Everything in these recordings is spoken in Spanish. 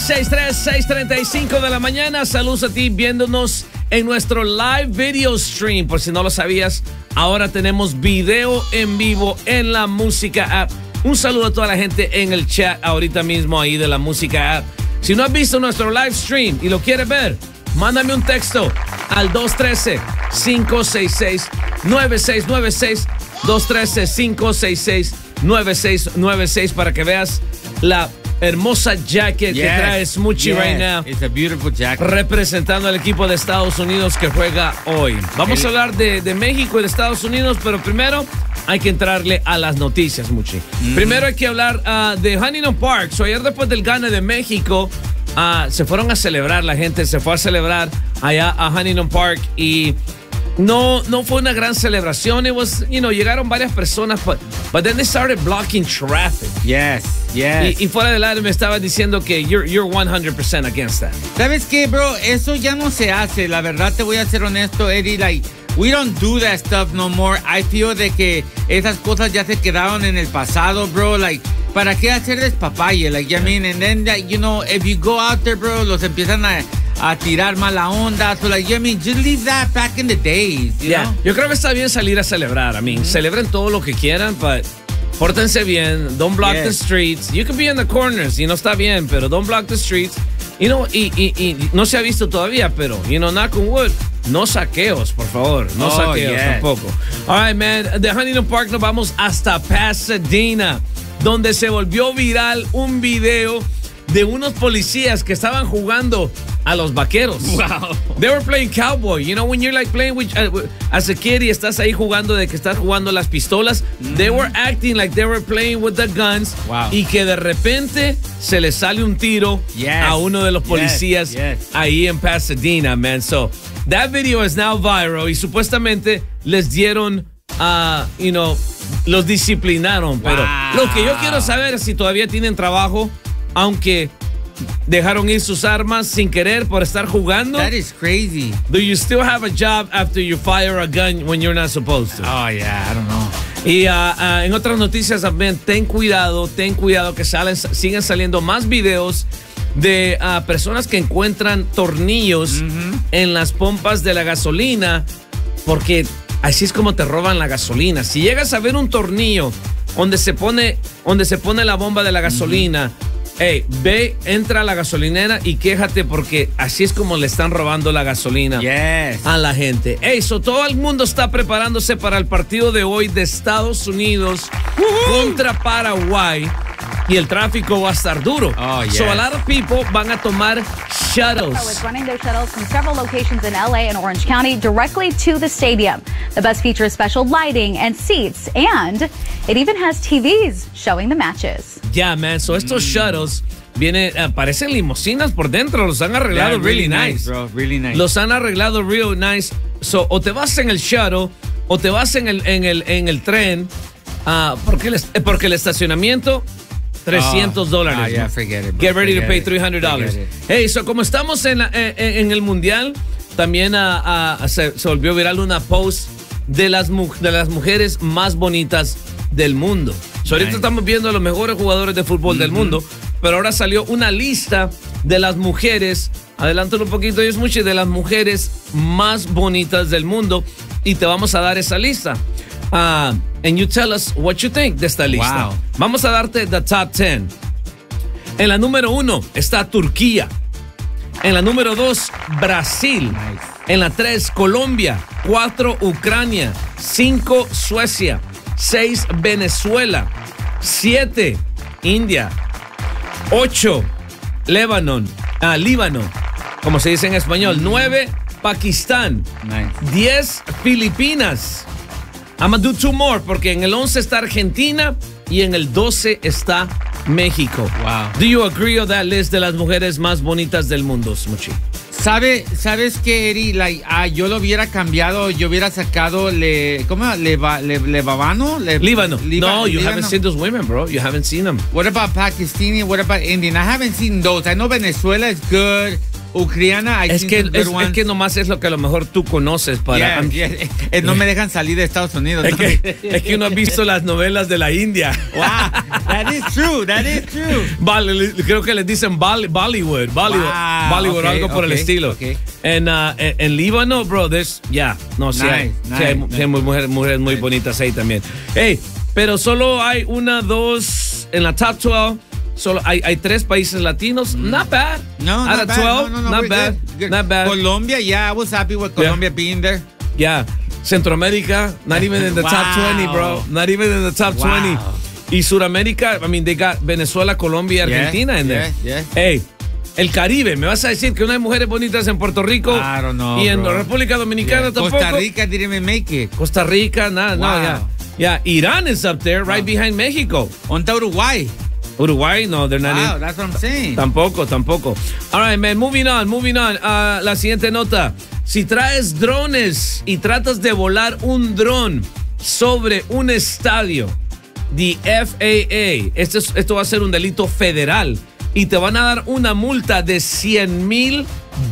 6:35 de la mañana. Saludos a ti viéndonos en nuestro live video stream. Por si no lo sabías, ahora tenemos video en vivo en la Música App. Un saludo a toda la gente en el chat ahorita mismo ahí de la Música App. Si no has visto nuestro live stream y lo quieres ver, mándame un texto al 213-566-9696. 213-566-9696 para que veas la hermosa jacket que trae Smoochie right now. It's a beautiful jacket. Representando al equipo de Estados Unidos que juega hoy. Vamos a hablar de México y de Estados Unidos, pero primero hay que entrarle a las noticias, Muchi. Primero hay que hablar de Huntington Park. Ayer después del gane de México, se fueron a celebrar, la gente se fue a celebrar allá a Huntington Park y no fue una gran celebración. It was, llegaron varias personas, but then they started blocking traffic. Yes. Y fuera del aire me estaban diciendo que you're 100% against that. ¿Sabes qué, bro? Eso ya no se hace. La verdad, te voy a ser honesto, Eddie. We don't do that stuff no more. I feel de que esas cosas ya se quedaron en el pasado, bro. ¿Para qué hacer despapalle? I mean, and then, if you go out there, bro, los empiezan a tirar mala onda. So, just leave that back in the days, you know? Yo creo que está bien salir a celebrar. Celebren todo lo que quieran, but pórtense bien. Don't block the streets. You can be in the corners, está bien, pero don't block the streets. Y no se ha visto todavía, pero, knock on wood, no saqueos, por favor. No saqueos tampoco. All right, man. De Huntington Park nos vamos hasta Pasadena, donde se volvió viral un video de unos policías que estaban jugando a los vaqueros. Wow. They were playing cowboy. When you're playing with, as a kid y estás ahí jugando de que estás jugando las pistolas, they were acting like they were playing with the guns. Wow. Y que de repente se les sale un tiro a uno de los policías ahí en Pasadena, man. So, that video is now viral y supuestamente les dieron, los disciplinaron. Wow. Pero lo que yo quiero saber es si todavía tienen trabajo, aunque dejaron ir sus armas sin querer por estar jugando. That is crazy. Do you still have a job after you fire a gun when you're not supposed to? Oh, yeah, I don't know. Y en otras noticias también, ten cuidado que siguen saliendo más videos de personas que encuentran tornillos en las pompas de la gasolina, porque así es como te roban la gasolina. Si llegas a ver un tornillo donde se pone la bomba de la gasolina, ve, entra a la gasolinera y quéjate, porque así es como le están robando la gasolina a la gente. Todo el mundo está preparándose para el partido de hoy de Estados Unidos contra Paraguay y el tráfico va a estar duro. So a lot of people van a tomar shuttles. It's running their shuttles from several locations in LA and Orange County directly to the stadium. The bus features special lighting and seats, and it even has TVs showing the matches. Yeah, man. So estos shuttles parecen limusinas por dentro. Los han arreglado really nice, bro. Really nice. Los han arreglado real nice. So, o te vas en el shuttle o te vas en el tren, porque el estacionamiento $300. Yeah, forget it, bro. Get ready to pay $300. So como estamos en el mundial, también se volvió viral una post de las mujeres más bonitas del mundo. So ahorita estamos viendo a los mejores jugadores de fútbol del mundo, pero ahora salió una lista de las mujeres, adelántalo un poquito, es mucho, de las mujeres más bonitas del mundo, y te vamos a dar esa lista. And you tell us what you think de esta lista. Wow. Vamos a darte the top 10. En la número 1 está Turquía. En la número 2, Brasil. Nice. En la 3, Colombia. 4, Ucrania. 5, Suecia. 6, Venezuela. 7, India. 8, Líbano, como se dice en español. 9, Pakistán. Nice. 10, Filipinas. I'm gonna do 2 more, porque en el 11 está Argentina y en el 12 está México. Wow. Do you agree on that list de las mujeres más bonitas del mundo, Smoochie? ¿Sabes qué, Eri? Yo lo hubiera cambiado, yo hubiera sacado Líbano. No, you haven't seen those women, bro. You haven't seen them. What about Pakistani? What about Indian? I haven't seen those. I know Venezuela is good. Ucraniana, es que nomás es lo que a lo mejor tú conoces para... No me dejan salir de Estados Unidos. Es que uno ha visto las novelas de la India. Wow, that is true. Creo que les dicen Bollywood, okay, algo por el estilo. Okay. En Líbano, bro, hay mujeres muy bonitas ahí también. Hey, pero solo hay 1, 2 en la top 12. Solo hay 3 países latinos. Not bad. No, out of 12, not bad. Good. Not bad. Colombia, I was happy with Colombia being there. Yeah. Centroamérica, not even in the top 20, bro. Not even in the top 20. Y Sudamérica, I mean, they got Venezuela, Colombia y Argentina in there. Hey, el Caribe, ¿me vas a decir que no hay mujeres bonitas en Puerto Rico? I don't know, y en la República Dominicana tampoco. Costa Rica didn't even make it. Costa Rica, nada, no, ya. Irán is up there, right behind Mexico. ¿Onta Uruguay? Uruguay, no, they're not in. That's what I'm saying. Tampoco. All right, man, moving on. La siguiente nota. Si traes drones y tratas de volar un dron sobre un estadio, the FAA, esto va a ser un delito federal y te van a dar una multa de $100,000.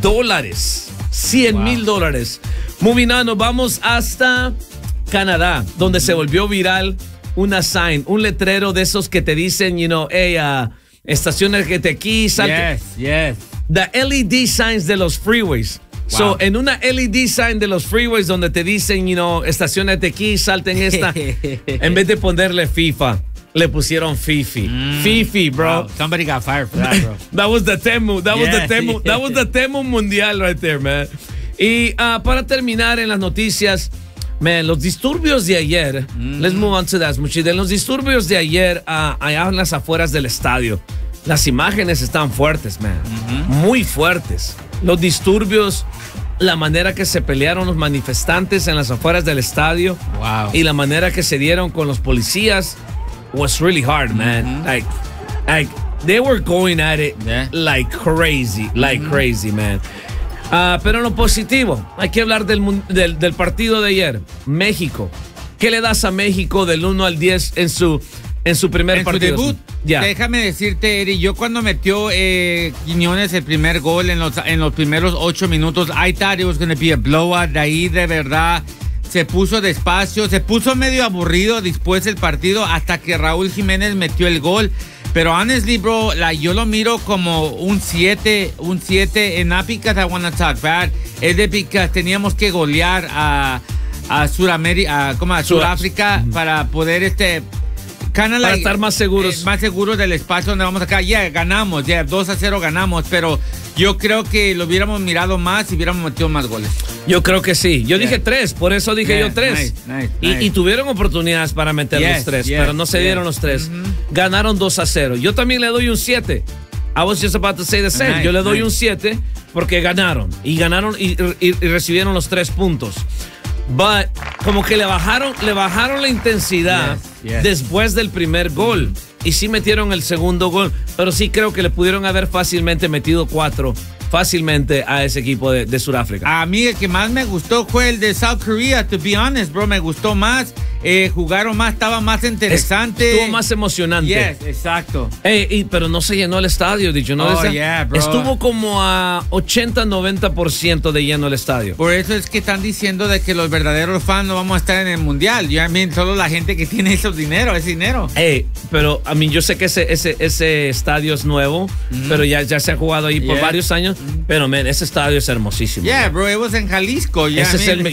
$100,000. Moving on, nos vamos hasta Canadá, donde se volvió viral un letrero de esos que te dicen, estaciones que aquí, salte. Yes. The LED signs de los freeways. Wow. So, en una LED sign de los freeways donde te dicen, estaciones de aquí, salten esta, en vez de ponerle FIFA, le pusieron Fifi. Fifi, bro. Wow. Somebody got fired for that, bro. That was the Temu. That was the Temu mundial right there, man. Y para terminar en las noticias, man, los disturbios de ayer, let's move on to that, Muchide. Los disturbios de ayer allá en las afueras del estadio, las imágenes están fuertes, man. Muy fuertes. Los disturbios, la manera que se pelearon los manifestantes en las afueras del estadio y la manera que se dieron con los policías was really hard, man. Like they were going at it like crazy, man. Pero en lo positivo, hay que hablar del partido de ayer. México. ¿Qué le das a México del 1 al 10 en su primer partido? Su debut. Déjame decirte, Eri, yo cuando metió Quiñones el primer gol en los primeros 8 minutos, I thought it was going to be a blowout. De ahí, de verdad, se puso despacio, se puso medio aburrido después del partido hasta que Raúl Jiménez metió el gol. Pero honestly, bro, yo lo miro como un 7, not because I want to talk bad, es de because teníamos que golear a Sudáfrica para poder para estar más seguros. Más seguros del espacio donde vamos acá. Ganamos, 2-0 ganamos, pero yo creo que lo hubiéramos mirado más y hubiéramos metido más goles. Yo creo que sí. Yo dije 3, por eso dije yo 3. Nice. Y tuvieron oportunidades para meter los 3, pero no se dieron los 3. Ganaron 2-0. Yo también le doy un 7. I was just about to say the same. Yo le doy un 7 porque ganaron y recibieron los 3 puntos. But como que le bajaron la intensidad después del primer gol. Y sí metieron el segundo gol. Pero sí creo que le pudieron haber fácilmente metido 4 fácilmente a ese equipo de Sudáfrica. A mí el que más me gustó fue el de South Korea, to be honest, bro. Me gustó más. Jugaron más, estaba más interesante. Estuvo más emocionante. Yes, exacto. Pero no se llenó el estadio, dicho. ¿No? Bro. Estuvo como a 80-90% de lleno el estadio. Por eso es que están diciendo de que los verdaderos fans no vamos a estar en el mundial. Solo la gente que tiene ese dinero. Pero a mí yo sé que ese estadio es nuevo, pero ya se ha jugado ahí por varios años. Pero, man, ese estadio es hermosísimo. Bro, it was en Jalisco. El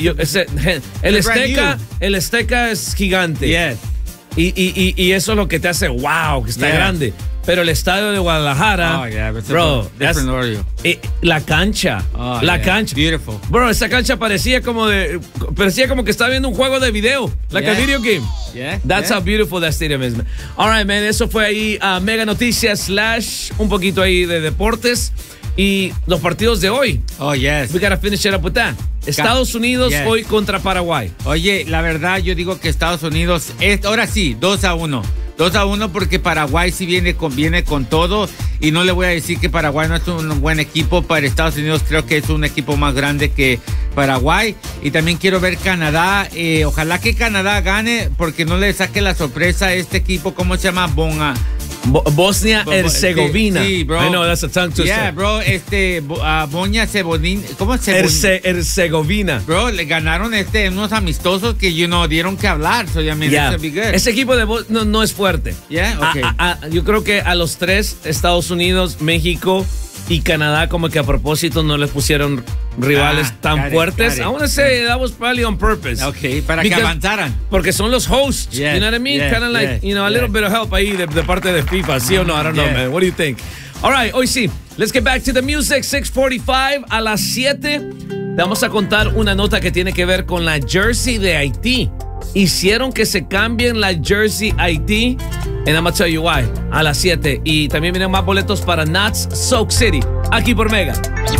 Azteca es gigante. Yes. Y eso es lo que te hace wow, que está grande. Pero el estadio de Guadalajara, bro, la cancha, cancha. Beautiful. Bro, esa cancha parecía como que estaba viendo un juego de video, like a video game. That's how beautiful that stadium is, man. All right, man, eso fue ahí Mega Noticias / un poquito ahí de deportes y los partidos de hoy. Oh, yes. We gotta finish it up with that. Estados Unidos hoy contra Paraguay. Oye, la verdad yo digo que Estados Unidos ahora sí, 2-1. 2-1 porque Paraguay sí viene con todo y no le voy a decir que Paraguay no es un buen equipo. Para Estados Unidos creo que es un equipo más grande que Paraguay. Y también quiero ver Canadá. Ojalá que Canadá gane porque no le saque la sorpresa a este equipo. ¿Cómo se llama? Bosnia-Herzegovina. Sí, bro. I know, that's a tongue twister. Yeah, bro, Bosnia-Herzegovina. ¿Cómo se Herzegovina. Bro, le ganaron unos amistosos que, dieron que hablar. So, I mean, Yeah. this will be good. Ese equipo de no es fuerte. Yeah, okay. Yo creo que a los tres, Estados Unidos, México y Canadá, como que a propósito no les pusieron rivales tan fuertes. I want to say that was probably on purpose. Okay, para que avanzaran. Porque son los hosts. Yes, You know what I mean? yes, Kind of like, yes, a little bit of help ahí de parte de FIFA. ¿Sí o no? I don't know, man. What do you think? All right, hoy sí. Let's get back to the music. 6:45 a las 7. Te vamos a contar una nota que tiene que ver con la jersey de Haití. Hicieron que se cambien la jersey Haití. And I'm gonna tell you why. A las 7. Y también vienen más boletos para Nats Soak City. Aquí por Mega.